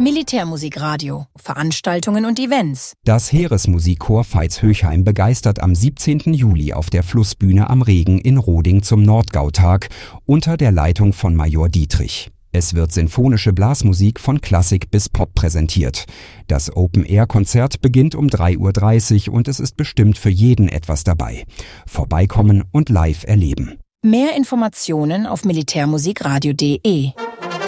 Militärmusikradio, Veranstaltungen und Events. Das Heeresmusikchor Veitshöchheim begeistert am 17. Juli auf der Flussbühne am Regen in Roding zum Nordgautag unter der Leitung von Major Dietrich. Es wird sinfonische Blasmusik von Klassik bis Pop präsentiert. Das Open-Air-Konzert beginnt um 3:30 Uhr und es ist bestimmt für jeden etwas dabei. Vorbeikommen und live erleben. Mehr Informationen auf militärmusikradio.de